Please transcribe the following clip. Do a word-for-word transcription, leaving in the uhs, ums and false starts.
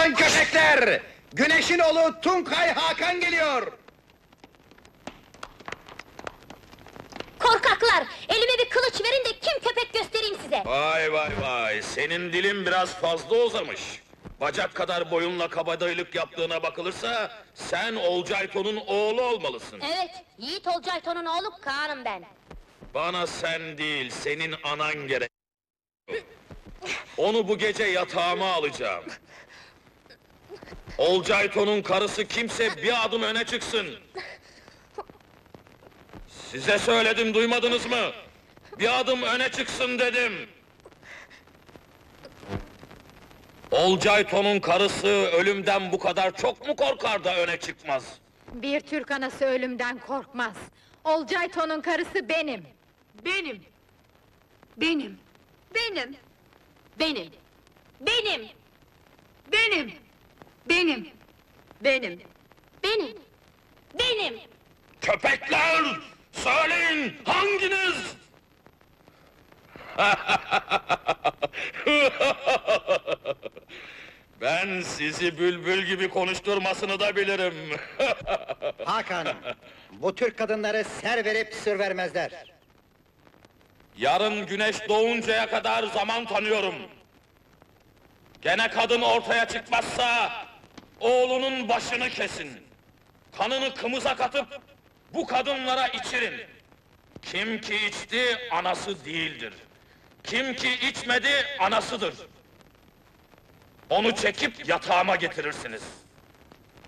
Ulan köpekler! Güneşin oğlu Tunkay Hakan geliyor! Korkaklar! Elime bir kılıç verin de kim köpek göstereyim size! Vay vay vay, senin dilin biraz fazla uzamış. Bacak kadar boyunla kabadayılık yaptığına bakılırsa, sen Olcayto'nun oğlu olmalısın. Evet, Yiğit Olcayto'nun oğlu Kaan'ım ben. Bana sen değil, senin anan gerek. Onu bu gece yatağıma alacağım. Olcayto'nun karısı kimse bir adım öne çıksın. Size söyledim, duymadınız mı? Bir adım öne çıksın dedim. Olcayto'nun karısı ölümden bu kadar çok mu korkar da öne çıkmaz? Bir Türk anası ölümden korkmaz. Olcayto'nun karısı benim. Benim. Benim. Benim. Benim! Benim! Benim. Benim. Benim. Benim! Benim! Köpekler! Söyleyin, hanginiz? Ben sizi bülbül gibi konuşturmasını da bilirim. Hakan, bu Türk kadınları ser verip sır vermezler. Yarın güneş doğuncaya kadar zaman tanıyorum. Gene kadın ortaya çıkmazsa, oğlunun başını kesin. Kanını kımıza katıp, bu kadınlara içirin. Kim ki içti, anası değildir. Kim ki içmedi, anasıdır. Onu çekip yatağıma getirirsiniz.